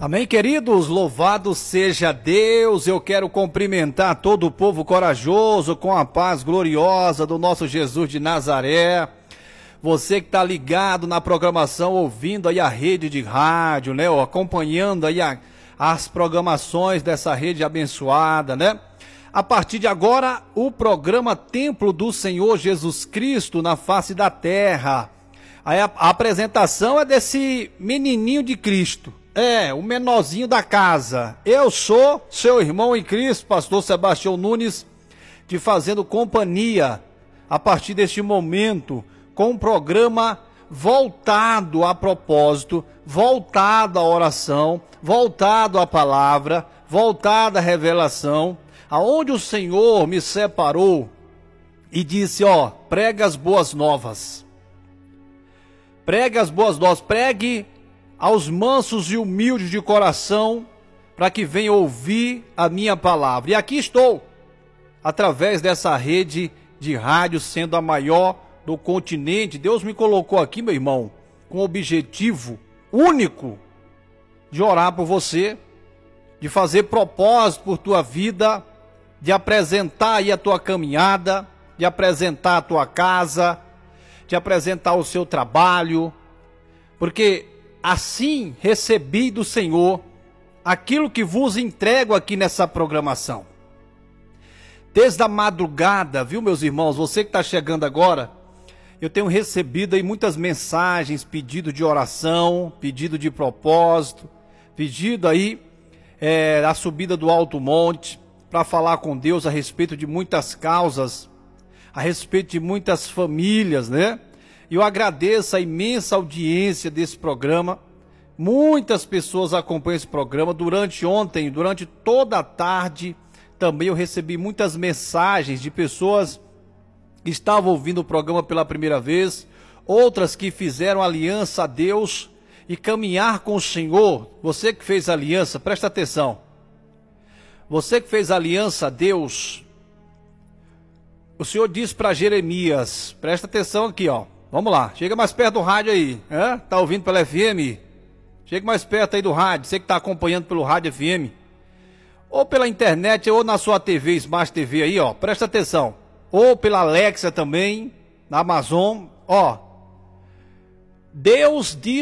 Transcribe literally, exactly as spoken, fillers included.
Amém, queridos? Louvado seja Deus. Eu quero cumprimentar todo o povo corajoso com a paz gloriosa do nosso Jesus de Nazaré. Você que está ligado na programação, ouvindo aí a rede de rádio, né? Ou acompanhando aí a, as programações dessa rede abençoada, né? A partir de agora, o programa Templo do Senhor Jesus Cristo na face da terra. Aí a, a apresentação é desse menininho de Cristo. É, o menorzinho da casa. Eu sou seu irmão em Cristo, pastor Sebastião Nunes, te fazendo companhia a partir deste momento, com um programa voltado a propósito, voltado à oração, voltado à palavra, voltado à revelação, aonde o Senhor me separou e disse, ó, prega as boas novas. Pregue as boas novas, pregue aos mansos e humildes de coração, para que venham ouvir a minha palavra. E aqui estou, através dessa rede de rádio, sendo a maior do continente. Deus me colocou aqui, meu irmão, com o objetivo único de orar por você, de fazer propósito por tua vida, de apresentar aí a tua caminhada, de apresentar a tua casa, de apresentar o seu trabalho, porque assim recebi do Senhor aquilo que vos entrego aqui nessa programação. Desde a madrugada, viu, meus irmãos, você que está chegando agora, eu tenho recebido aí muitas mensagens, pedido de oração, pedido de propósito, pedido aí é, a subida do Alto Monte, para falar com Deus a respeito de muitas causas, a respeito de muitas famílias, né? E eu agradeço a imensa audiência desse programa. Muitas pessoas acompanham esse programa. Durante ontem, durante toda a tarde, também eu recebi muitas mensagens de pessoas que estavam ouvindo o programa pela primeira vez, outras que fizeram aliança a Deus e caminhar com o Senhor. Você que fez aliança, presta atenção. Você que fez aliança a Deus, o Senhor diz para Jeremias, presta atenção aqui, ó. Vamos lá, chega mais perto do rádio aí, hein? Tá ouvindo pela F M? Chega mais perto aí do rádio, você que está acompanhando pelo rádio F M, ou pela internet, ou na sua T V, Smart T V aí, ó, presta atenção, ou pela Alexa também, na Amazon, ó. Deus diz